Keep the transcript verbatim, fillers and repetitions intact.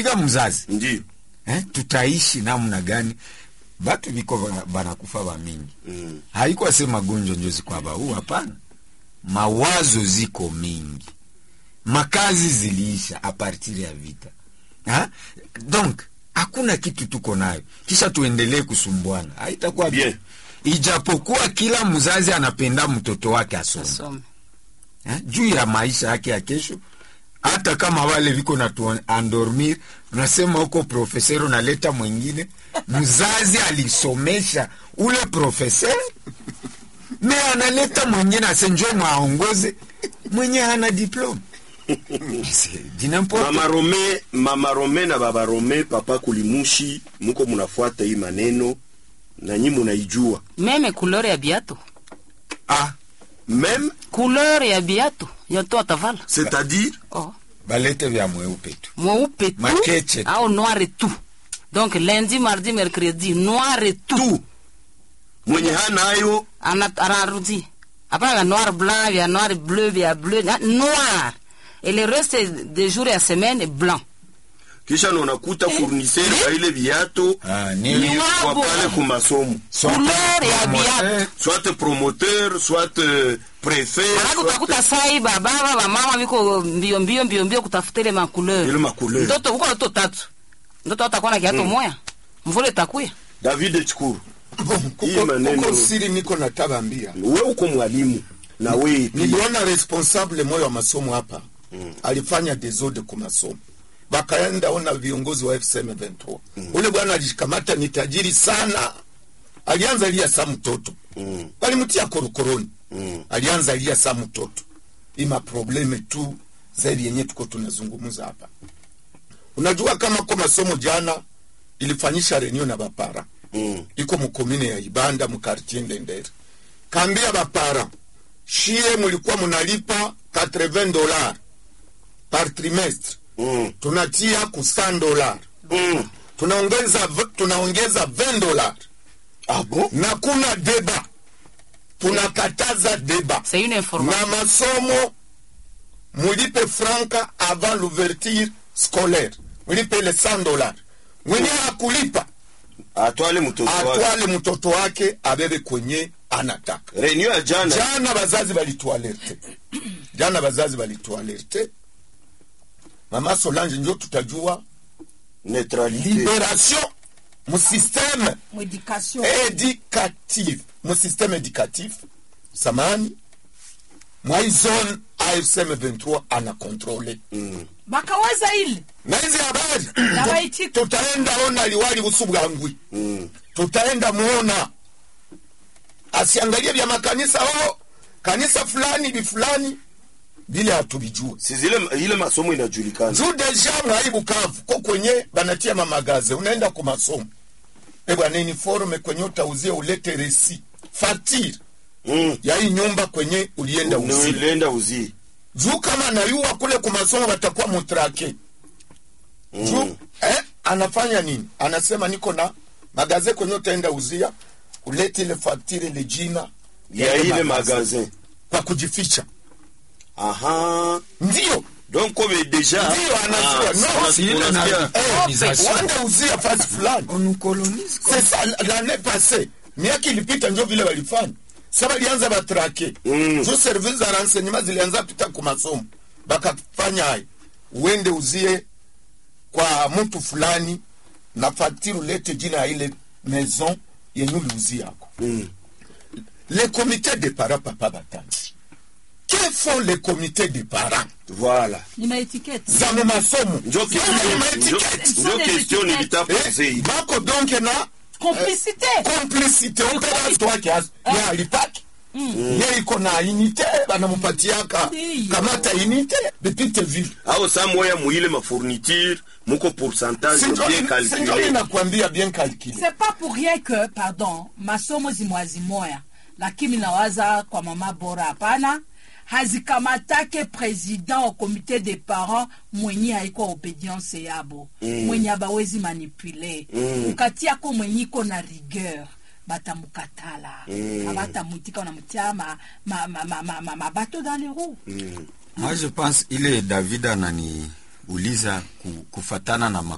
kila mzazi. Ndio. Eh, tutaishi namna gani? Batu biko banakufa ba mingi. Mm. Haiko sema gonjo njo ziko hapa. Huu hapana. Mawazo ziko mingi. Makazi ziliisha a partir ya vita. Ha? Donc, hakuna kitu tuko nayo. Kisha tuendelee kusumbuana. Haitakuwa bien. Ijapokuwa kila mzazi anapenda mtoto wake asome. Asome. Ha? Juu ya maisha yake ya kesho. Hata kama wale viko na tuandormir, tunasema huko profesero na leta mwingine, mzazi alisomesha ule profesero, me analeta mwingine asenjwe mwaongoze, mwenye hana diploma. Mama Rome, Mama Rome na Baba Rome, Papa Kulimushi, muko munafuata hii maneno, na nyi munaijua. Meme couleur ya biato. Ah, même couleur ya biato. Yoto atavala. C'est-à-dire? Oh. Balete vya mweupe tu. Mweupe tu. Makeche tu. Au noir et tout. Donc lundi, mardi, mercredi, noir et tout. Tout. Mwenye hana ayo. Ana ararudi. Après la noir blanc, via noir bleu, via bleu, noir. Et le reste des jours et la semaine est blanc. Kisha unakuta fournisseur wa ile viato ah, ni kwa pale kwa masomo. Couleur ya viato. Soit promoteur, soit uh, préfet. Alafu utakuta sai baba baba mama biko mbio mbio mbio mbio kutafuta ile macouleur. Ile macouleur. Ndoto uko ndoto tatu. Ndoto atakuwa na kiato mm. moya. Mvule takuya. David Chikuru. Kuko, kuko siri niko natabambia. Wewe uko mwalimu na wewe niliona responsable moyo wa masomo hapa. Mm. Alifanya desode kwa masomo. Bakaenda ona viongozi wa F C M vingt-trois. Mm. Ule bwana alijikamata ni tajiri sana. Alianza lia sa mtoto. Mm. Walimtia korokoroni. Mm. Alianza lia sa mtoto. Ima probleme tu zaidi yenye tuko tunazungumza hapa. Unajua kama kwa masomo jana ilifanyisha reunion na bapara. Mm. Iko mkomine ya Ibanda mkartie Ndendere. Kambia bapara. Shie mulikuwa munalipa quatre-vingts dollars par trimestre. Mm. Tunatia ku cent dollars. Mm. Tunaongeza tunaongeza vingt dollars. Ah bon? Na kuna deba. Tunakataza deba. C'est une information. Na masomo mulipe franca avant l'ouverture scolaire. Mulipe le cent dollars. Mwenye hakulipa atwale mtoto wake. Atwale mtoto wake abebe kwenye anataka. Reunion ya jana. Jana bazazi balitualerte. Jana bazazi balitualerte. Mama Solange ndio tutajua neutralité. Libération mon système éducation éducatif. Mon système éducatif. Samani. Moi zone A F C M vingt-trois ana contrôler. Mm. Bakaweza ile. Na hizi habari. Tutaenda ona liwali Busubwangwi. Mm. Tutaenda muona. Asiangalie vya makanisa wao. Kanisa fulani bi fulani bila hatubijua. Si zile ile masomo inajulikana. Juu deja mwai Bukavu kwa kwenye banatia mamagaze unaenda kwa masomo. E bwana uniforme kwenye utauzia ulete resi. Fatir. Mm. Ya hii nyumba kwenye ulienda uzi. Ulienda uzi. Juu kama na yuwa kule kwa masomo watakuwa mutrake. Mm. Juu eh anafanya nini? Anasema niko na magaze kwenye utaenda uzia ulete ile fatir ile jina ya ile magaze kwa kujificha. Aha. Ndio. Donc comme déjà ndio anajua ah, no si ile na organisation wanda uzia fasi fulani on nous colonise c'est ça l'année passée miaka ilipita ndio vile walifanya sasa walianza batrake mm. Zo service za renseignement zilianza pita kwa masomo bakafanya hai uende uzie kwa mtu fulani na facture lete jina ile maison yenye uliuzia yako mm. Les comités de parents papa batanzi. Que font les comités de parents? Voilà. Ni maétiquette. Za mu masomo. Ndio question ni bitapose. Bako donc na complicité. Complicité. On peut toi qui as ya lipaki. Yeye iko na unité banamupatiaka kamata unité petite ville. Au samoya muile ma fourniture muko pourcentage bien calculé. C'est nakwambia bien calculé. C'est pas pour rien que pardon masomo zimwazi moya. Lakini nawaza kwa mama bora hapana hazikamatake president au comité des parents mwenye haiko obedience yabo mm. mwenye abawezi manipule mm. ukatia ko mwenye iko na rigueur batamukatala mm. abatamutika na mtiama ma ma ma ma, ma, ma bateau dans les roues mm. Moi je pense ile David anani uliza kufatana na